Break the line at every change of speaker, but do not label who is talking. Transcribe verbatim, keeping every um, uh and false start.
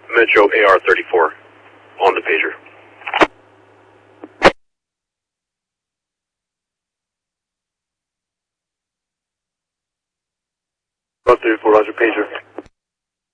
Metro A R thirty-four on the pager. A R thirty-four, roger, pager.